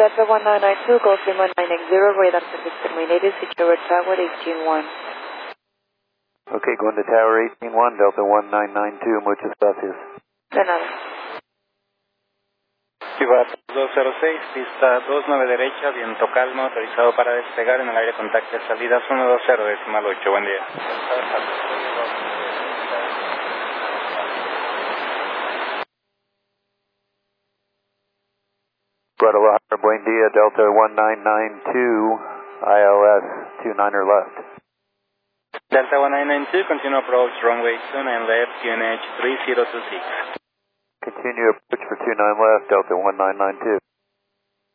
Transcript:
Delta 1992, Gulfstream 1980, radar service terminated, secure tower 181. Okay, going to tower 181, Delta 1992, muchas gracias. De nada. Ciudad 206, pista 29 derecha, viento calmo, autorizado para despegar en el aire contacto de salidas 120, decimal 8, buen día. Guadalajara, buen día, Delta 1992, ILS 29er left. Delta 1992, continue approach runway 29 left, QNH 3026. Continue approach for 29 left, Delta 1992.